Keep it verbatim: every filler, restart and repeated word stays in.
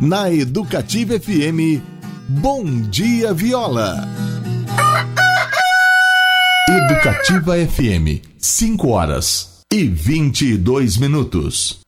Na Educativa F M, Bom Dia Viola. Educativa F M, cinco horas e vinte e dois minutos.